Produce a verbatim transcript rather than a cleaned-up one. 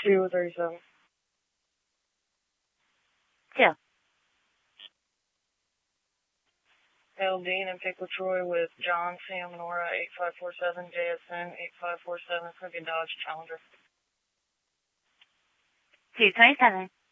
two thirty-seven. Two. L. Dean and Pickle Troy with John Sam Nora eight five four seven, J S N eight five four seven, Crooked Dodge Challenger. two twenty-seven.